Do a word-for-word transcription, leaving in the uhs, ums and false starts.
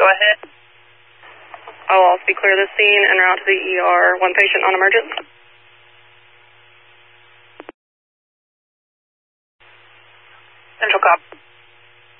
ahead. I'll also be clear the scene and route to the E R. One patient on emergence. Central cop.